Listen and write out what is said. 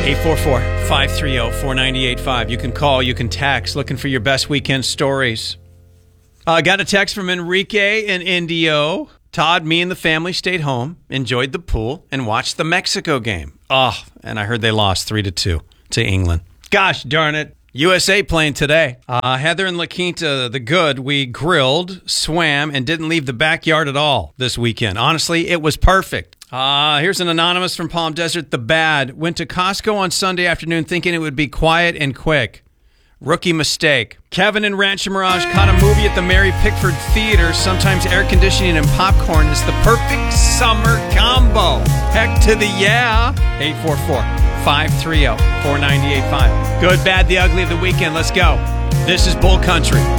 844-530-4985. You can call, you can text, looking for your best weekend stories. Got a text from Enrique in Indio. Todd, me and the family stayed home, enjoyed the pool, and watched the Mexico game. Oh, and I heard they lost 3-2 to England. Gosh darn it. USA playing today. Heather and La Quinta, the good, we grilled, swam, and didn't leave the backyard at all this weekend. Honestly, it was perfect. Here's an anonymous from Palm Desert, the bad. Went to Costco on Sunday afternoon thinking it would be quiet and quick. Rookie mistake. Kevin in Rancho Mirage caught a movie at the Mary Pickford Theater. Sometimes air conditioning and popcorn is the perfect summer combo. Heck to the yeah. 844-530-4985. Good, bad, the ugly of the weekend. Let's go. This is Bull Country.